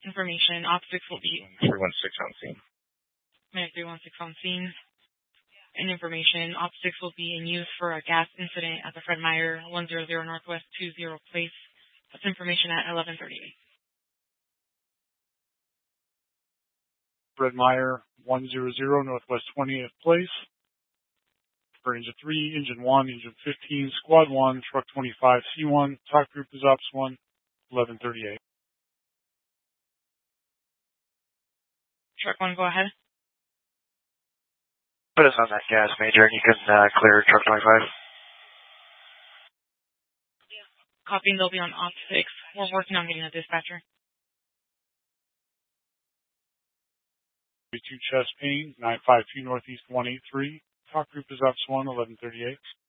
Information, Op 6 will be 316 on scene. Medic 316 on scene. And information, Op 6 will be in use for a gas incident at the Fred Meyer 100 Northwest 20 Place. That's information at 11:38. Fred Meyer 100 Northwest 20th Place. For Engine 3, Engine 1, Engine 15, Squad 1, Truck 25, C1, Top Group is Ops 1, 11:38. Truck 1, go ahead. Put us on that gas, Major, and you can clear Truck 25. Copying, they'll be on Op 6. We're working on getting a dispatcher. 32 Chest Pain, 952 Northeast 183. Top Group is Ops 1, 11:38.